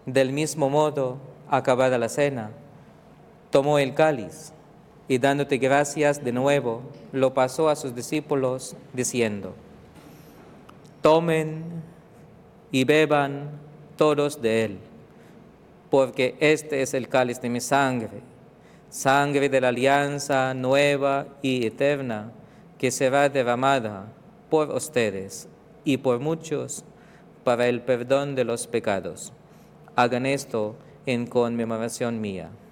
Del mismo modo, acabada la cena, tomó el cáliz y dándote gracias de nuevo, lo pasó a sus discípulos diciendo: Tomen y beban todos de él, porque este es el cáliz de mi sangre, sangre de la alianza nueva y eterna, que será derramada por ustedes y por muchos para el perdón de los pecados. Hagan esto en conmemoración mía.